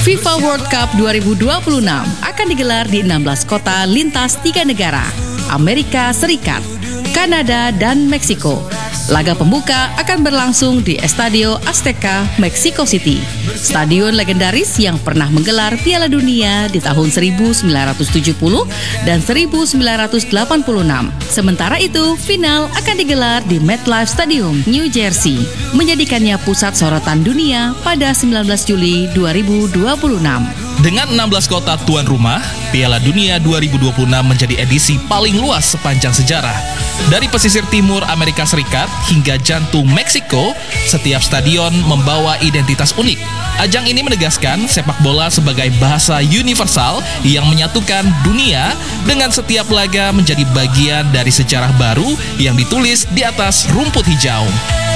FIFA World Cup 2026 akan digelar di 16 kota lintas 3 negara, Amerika Serikat, Kanada, dan Meksiko. Laga pembuka akan berlangsung di Estadio Azteca, Mexico City, stadion legendaris yang pernah menggelar Piala Dunia di tahun 1970 dan 1986. Sementara itu, final akan digelar di MetLife Stadium, New Jersey, menjadikannya pusat sorotan dunia pada 19 Juli 2026. Dengan 16 kota tuan rumah, Piala Dunia 2026 menjadi edisi paling luas sepanjang sejarah. Dari pesisir timur Amerika Serikat hingga jantung Meksiko, setiap stadion membawa identitas unik. Ajang ini menegaskan sepak bola sebagai bahasa universal yang menyatukan dunia, dengan setiap laga menjadi bagian dari sejarah baru yang ditulis di atas rumput hijau.